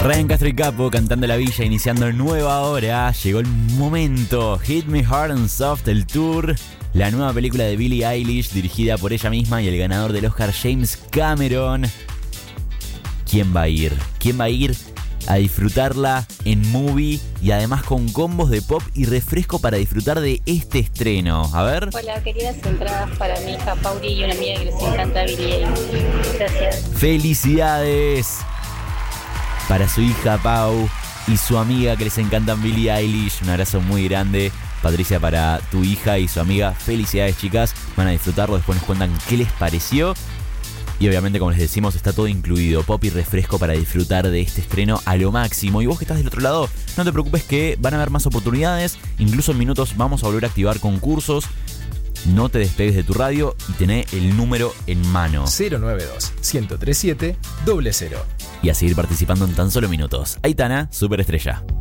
Ryan Castro y Capo cantando La Villa, iniciando nueva hora. Llegó el momento. Hit Me Hard and Soft, el tour. La nueva película de Billie Eilish, dirigida por ella misma y el ganador del Oscar, James Cameron. ¿Quién va a ir? ¿Quién va a ir a disfrutarla en movie y además con combos de pop y refresco para disfrutar de este estreno? A ver. Hola, queridas entradas para mi hija Pauli y una amiga que les encanta Billie Eilish. Gracias. ¡Felicidades! Para su hija Pau y su amiga que les encantan Billie Eilish. Un abrazo muy grande. Patricia, para tu hija y su amiga. Felicidades, chicas. Van a disfrutarlo. Después nos cuentan qué les pareció. Y obviamente, como les decimos, está todo incluido. Pop y refresco para disfrutar de este estreno a lo máximo. Y vos que estás del otro lado, no te preocupes que van a haber más oportunidades. Incluso en minutos vamos a volver a activar concursos. No te despegues de tu radio y tené el número en mano. 092-1037-00. Y a seguir participando en tan solo minutos. Aitana, superestrella.